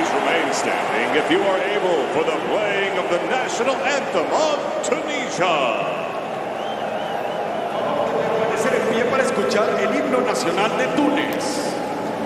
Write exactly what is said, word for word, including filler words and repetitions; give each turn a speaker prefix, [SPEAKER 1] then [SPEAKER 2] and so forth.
[SPEAKER 1] Please remain standing if you are able for the playing of the national anthem of Tunisia.
[SPEAKER 2] Permanecer en pie para escuchar el himno nacional de Túnez.